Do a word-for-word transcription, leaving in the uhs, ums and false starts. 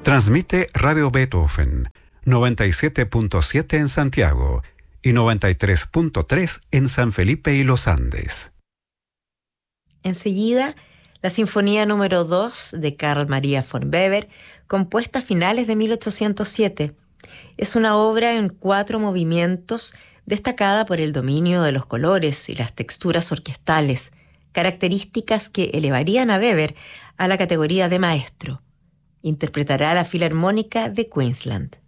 Transmite Radio Beethoven, noventa y siete punto siete en Santiago y noventa y tres punto tres en San Felipe y Los Andes. Enseguida, la Sinfonía número dos de Carl Maria von Weber, compuesta a finales de mil ochocientos siete. Es una obra en cuatro movimientos destacada por el dominio de los colores y las texturas orquestales, características que elevarían a Weber a la categoría de maestro. Interpretará la Filarmónica de Queensland.